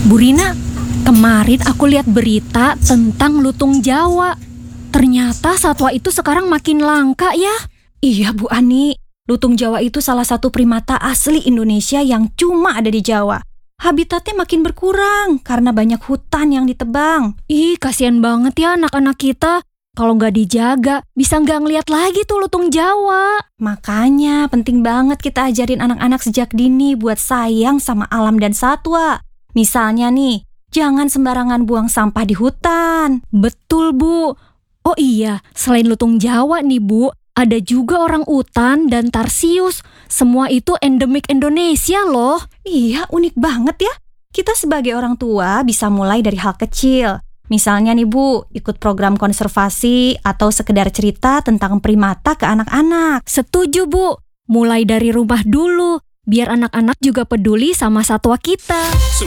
Bu Rina, kemarin aku lihat berita tentang lutung Jawa. Ternyata satwa itu sekarang makin langka ya. Iya Bu Ani, lutung Jawa itu salah satu primata asli Indonesia yang cuma ada di Jawa. Habitatnya makin berkurang karena banyak hutan yang ditebang. Ih, kasihan banget ya anak-anak kita. Kalau nggak dijaga, bisa nggak ngeliat lagi tuh lutung Jawa. Makanya penting banget kita ajarin anak-anak sejak dini buat sayang sama alam dan satwa. Misalnya nih, jangan sembarangan buang sampah di hutan. Betul, Bu. Oh iya, selain lutung Jawa nih, Bu, ada juga orang utan dan tarsius. Semua itu endemik Indonesia loh. Iya, unik banget ya. Kita sebagai orang tua bisa mulai dari hal kecil. Misalnya nih Bu, ikut program konservasi atau sekedar cerita tentang primata ke anak-anak. Setuju, Bu. Mulai dari rumah dulu, biar anak-anak juga peduli sama satwa kita.